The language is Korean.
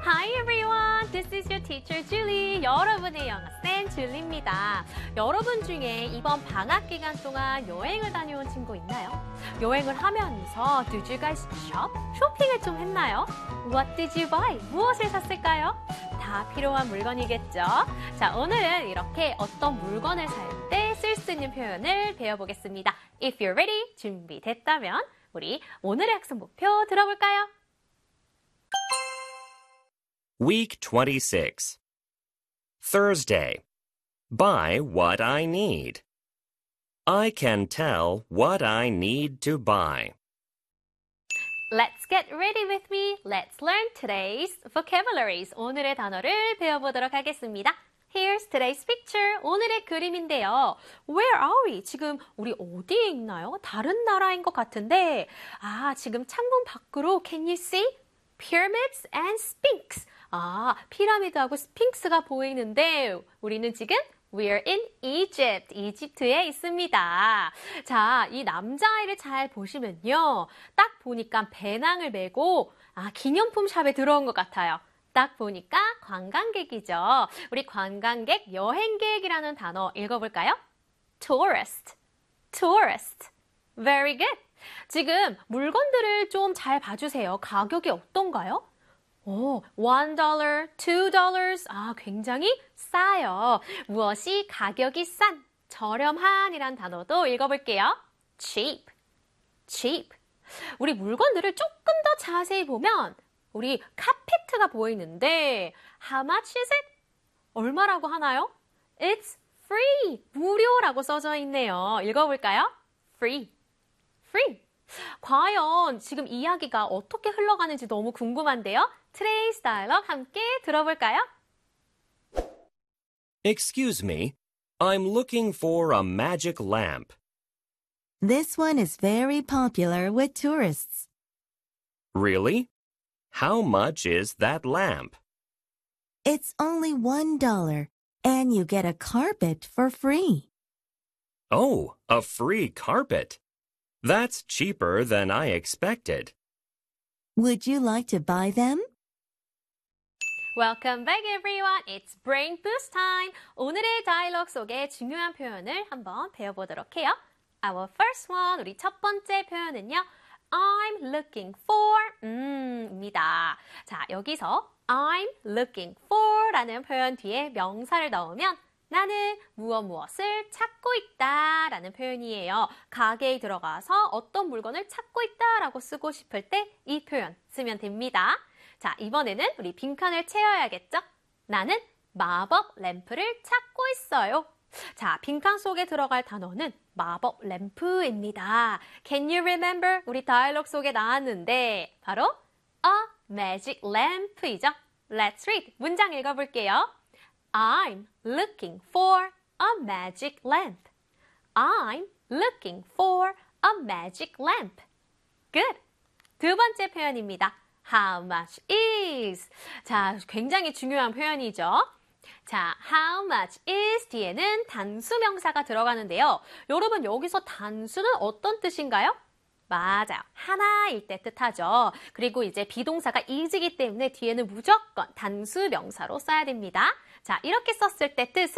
Hi everyone, this is your teacher Julie. 여러분의 영어쌤 줄리입니다. 여러분 중에 이번 방학 기간 동안 여행을 다녀온 친구 있나요? 여행을 하면서 Did you guys shop? 쇼핑을 좀 했나요? What did you buy? 무엇을 샀을까요? 다 필요한 물건이겠죠? 자, 오늘은 이렇게 어떤 물건을 살 때 쓸 수 있는 표현을 배워보겠습니다. If you're ready, 준비됐다면 우리 오늘의 학습 목표 들어볼까요? Week 26. Thursday. Buy what I need. I can tell what I need to buy. Let's get ready with me. Let's learn today's vocabularies. 오늘의 단어를 배워보도록 하겠습니다. Here's today's picture. 오늘의 그림인데요. Where are we? 지금 우리 어디에 있나요? 다른 나라인 것 같은데 지금 창문 밖으로 Can you see? Pyramids and Sphinx. 피라미드하고 스핑크스가 보이는데 우리는 지금 We're in Egypt. 이집트에 있습니다. 자, 이 남자아이를 잘 보시면요. 딱 보니까 배낭을 메고 기념품 샵에 들어온 것 같아요. 딱 보니까 관광객이죠. 우리 관광객, 여행객이라는 단어 읽어볼까요? Tourist. Tourist. Very good. 지금 물건들을 좀 잘 봐주세요. 가격이 어떤가요? $1, $2. 굉장히 싸요. 무엇이 가격이 싼, 저렴한이란 단어도 읽어볼게요. cheap, cheap. 우리 물건들을 조금 더 자세히 보면 우리 카페트가 보이는데 how much is it? 얼마라고 하나요? It's free, 무료라고 써져 있네요. 읽어볼까요? free, free. 과연 지금 이야기가 어떻게 흘러가는지 너무 궁금한데요. Today's dialogue 함께 들어볼까요? Excuse me, I'm looking for a magic lamp. This one is very popular with tourists. Really? How much is that lamp? It's only $1, and you get a carpet for free. Oh, a free carpet. That's cheaper than I expected. Would you like to buy them? Welcome back everyone. It's Brain Boost time. 오늘의 다이얼로그 속의 중요한 표현을 한번 배워보도록 해요. Our first one, 우리 첫 번째 표현은요. I'm looking for 입니다. 자, 여기서 I'm looking for 라는 표현 뒤에 명사를 넣으면 나는 무엇을 찾고 있다 라는 표현이에요. 가게에 들어가서 어떤 물건을 찾고 있다 라고 쓰고 싶을 때 이 표현 쓰면 됩니다. 자, 이번에는 우리 빈칸을 채워야겠죠? 나는 마법 램프를 찾고 있어요. 자, 빈칸 속에 들어갈 단어는 마법 램프입니다. Can you remember? 우리 다이얼로그 속에 나왔는데 바로 a magic lamp이죠. Let's read. 문장 읽어볼게요. I'm looking for a magic lamp. I'm looking for a magic lamp. Good. 두 번째 표현입니다. How much is? 자, 굉장히 중요한 표현이죠. 자, how much is 뒤에는 단수 명사가 들어가는데요. 여러분, 여기서 단수는 어떤 뜻인가요? 맞아요. 하나일 때 뜻하죠. 그리고 이제 비동사가 is이기 때문에 뒤에는 무조건 단수 명사로 써야 됩니다. 자, 이렇게 썼을 때 뜻은